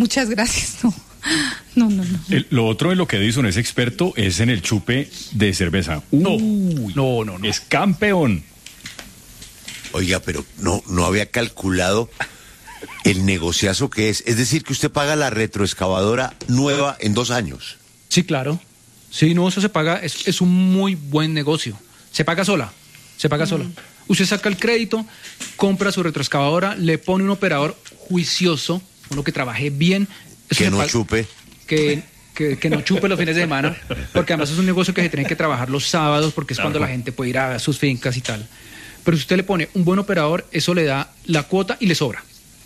muchas gracias, no. No. Lo otro en lo que Edison es experto es en el chupe de cerveza. No. Es campeón. Oiga, pero no había calculado el negociazo que es. Es decir, que usted paga la retroexcavadora nueva en 2 años. Sí, claro. Sí, no, eso se paga, es un muy buen negocio. Se paga sola. Usted saca el crédito, compra su retroexcavadora, le pone un operador juicioso, uno que trabaje bien. Que no chupe. Que no chupe los fines de semana, porque además es un negocio que se tiene que trabajar los sábados, porque es cuando la gente puede ir a sus fincas y tal. Pero si usted le pone un buen operador, eso le da la cuota y le sobra.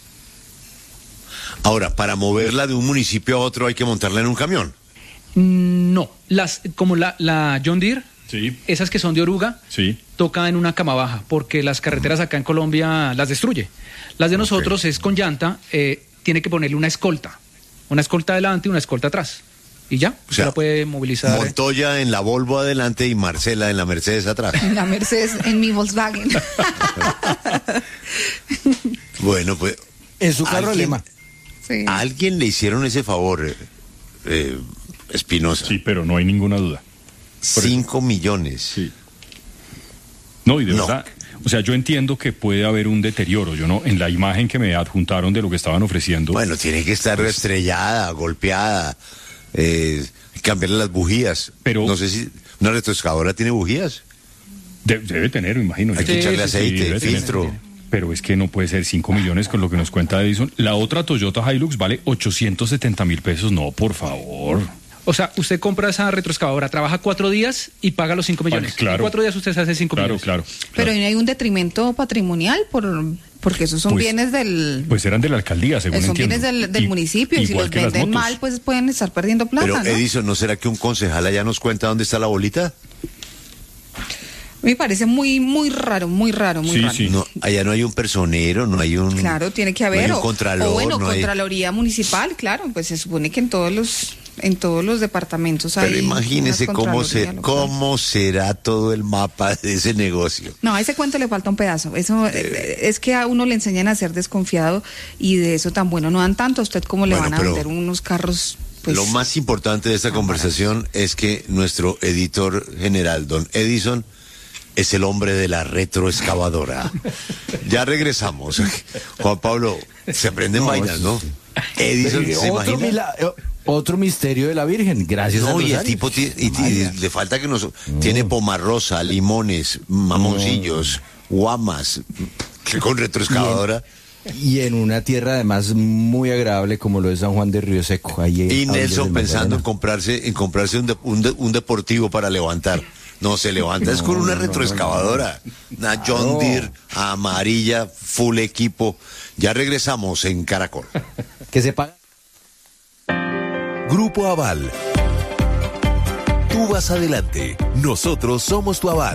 Ahora, para moverla de un municipio a otro hay que montarla en un camión. No, como la John Deere, sí, esas que son de oruga, sí, toca en una cama baja, porque las carreteras acá en Colombia las destruye. Las de nosotros es con llanta, tiene que ponerle una escolta adelante y una escolta atrás. Y ya, o sea, la puede movilizar. Montoya en la Volvo adelante y Marcela en la Mercedes atrás. En la Mercedes, en mi Volkswagen. Bueno, pues... En su carro lema. Sí. ¿A alguien le hicieron ese favor, Espinosa? Sí, pero no hay ninguna duda. 5 millones. Sí. No, y de verdad, o sea, yo entiendo que puede haber un deterioro, en la imagen que me adjuntaron de lo que estaban ofreciendo. Bueno, tiene que estar estrellada, golpeada, cambiarle las bujías. Pero no sé si una retroexcavadora tiene bujías. Debe tener, me imagino. Hay que echarle aceite, filtro. Pero es que no puede ser 5 millones con lo que nos cuenta Edison. La otra Toyota Hilux vale 870,000 pesos. No, por favor. O sea, usted compra esa retroexcavadora, trabaja 4 días y paga los 5 millones. Claro. En 4 días usted se hace 5 millones. Claro. Pero ¿no hay un detrimento patrimonial porque esos son bienes del... Pues eran de la alcaldía, según son entiendo. bienes del municipio, y si los venden mal, pues pueden estar perdiendo plata, Pero, ¿no? Edison, ¿no será que un concejal allá nos cuenta dónde está la bolita? Me parece muy raro. Sí. No, allá no hay un personero, no hay un... Claro, tiene que haber. No hay un contralor, Contraloría municipal, claro, pues se supone que en todos los departamentos hay... Pero imagínese cómo será todo el mapa de ese negocio. No, a ese cuento le falta un pedazo. Eso es que a uno le enseñan a ser desconfiado y de eso tan bueno no dan tanto. A usted cómo le van a vender unos carros... Pues, lo más importante de esta conversación es que nuestro editor general, don Edison, es el hombre de la retroexcavadora. Ya regresamos. Juan Pablo, se aprenden vainas, ¿no? Edison, ¿se imagina? Otro misterio de la Virgen, gracias a Dios. Y el tipo le falta que tiene pomarrosa, limones, mamoncillos, guamas, que con retroexcavadora. Y en una tierra además muy agradable como lo es San Juan de Río Seco. Y Nelson pensando en comprarse un deportivo para levantar. No, se levanta es con una retroexcavadora. Una John Deere amarilla, full equipo. Ya regresamos en Caracol. Que se paga. Grupo Aval. Tú vas adelante. Nosotros somos tu aval.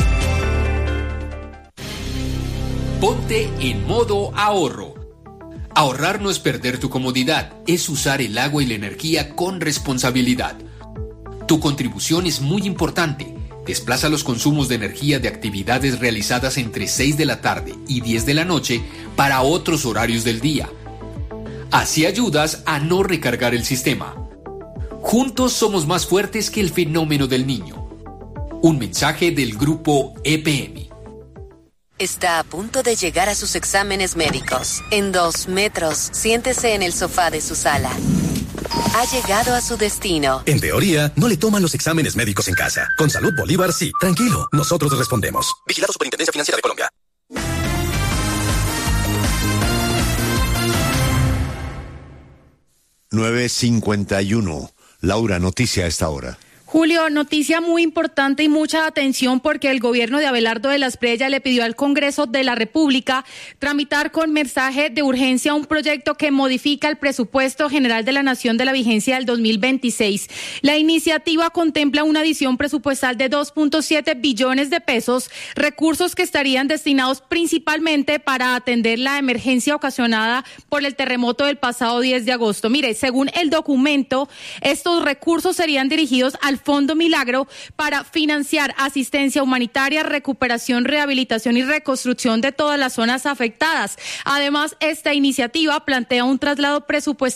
Ponte en modo ahorro. Ahorrar no es perder tu comodidad, es usar el agua y la energía con responsabilidad. Tu contribución es muy importante. Desplaza los consumos de energía de actividades realizadas entre 6 de la tarde y 10 de la noche para otros horarios del día. Así ayudas a no recargar el sistema. Juntos somos más fuertes que el fenómeno del niño. Un mensaje del grupo EPM. Está a punto de llegar a sus exámenes médicos. En 2 metros, siéntese en el sofá de su sala. Ha llegado a su destino. En teoría, no le toman los exámenes médicos en casa. Con Salud Bolívar, sí. Tranquilo, nosotros respondemos. Vigilado Superintendencia Financiera de Colombia. $9:51. Laura, noticia a esta hora. Julio, noticia muy importante y mucha atención porque el gobierno de Abelardo de la Espriella le pidió al Congreso de la República tramitar con mensaje de urgencia un proyecto que modifica el presupuesto general de la Nación de la vigencia del 2026. La iniciativa contempla una adición presupuestal de 2.7 billones de pesos, recursos que estarían destinados principalmente para atender la emergencia ocasionada por el terremoto del pasado 10 de agosto. Mire, según el documento, estos recursos serían dirigidos al Fondo Milagro para financiar asistencia humanitaria, recuperación, rehabilitación y reconstrucción de todas las zonas afectadas. Además, esta iniciativa plantea un traslado presupuestal